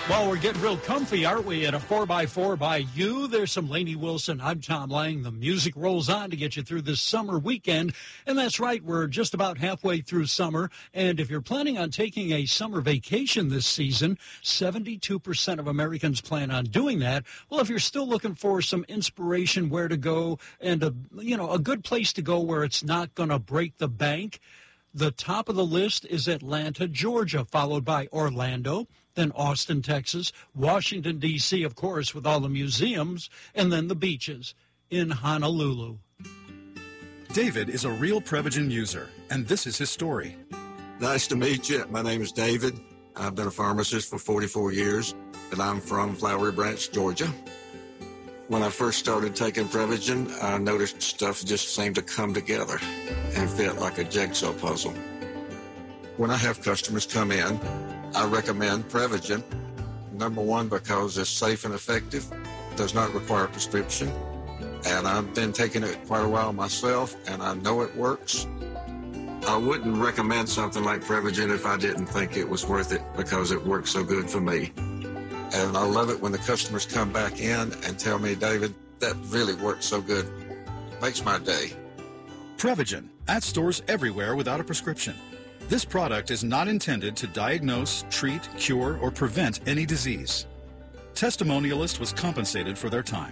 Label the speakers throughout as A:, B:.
A: Well, we're getting real comfy, aren't we, at a 4x4 by you? There's some Lainey Wilson. I'm Tom Lang. The music rolls on to get you through this summer weekend. And that's right, we're just about halfway through summer. And if you're planning on taking a summer vacation this season, 72% of Americans plan on doing that. Well, if you're still looking for some inspiration where to go and a good place to go where it's not going to break the bank, the top of the list is Atlanta, Georgia, followed by Orlando, then Austin, Texas, Washington, D.C., of course, with all the museums, and then the beaches in Honolulu.
B: David is a real Prevagen user, and this is his story.
C: Nice to meet you. My name is David. I've been a pharmacist for 44 years, and I'm from Flowery Branch, Georgia. When I first started taking Prevagen, I noticed stuff just seemed to come together and fit like a jigsaw puzzle. When I have customers come in, I recommend Prevagen. Number one, because it's safe and effective, does not require a prescription, and I've been taking it quite a while myself, and I know it works. I wouldn't recommend something like Prevagen if I didn't think it was worth it because it works so good for me. And I love it when the customers come back in and tell me, David, that really works so good. Makes my day.
B: Prevagen, at stores everywhere without a prescription. This product is not intended to diagnose, treat, cure, or prevent any disease. Testimonialist was compensated for their time.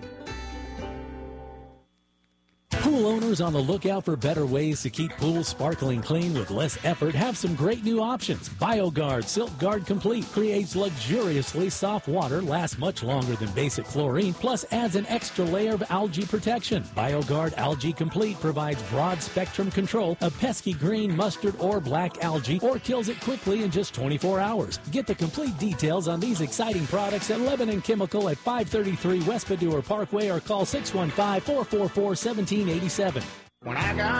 D: Pool owners on the lookout for better ways to keep pools sparkling clean with less effort have some great new options. BioGuard Silk Guard Complete creates luxuriously soft water, lasts much longer than basic chlorine, plus adds an extra layer of algae protection. BioGuard Algae Complete provides broad spectrum control of pesky green, mustard, or black algae, or kills it quickly in just 24 hours. Get the complete details on these exciting products at Lebanon Chemical at 533 West Padua Parkway or call 615-444-1787.
E: When I got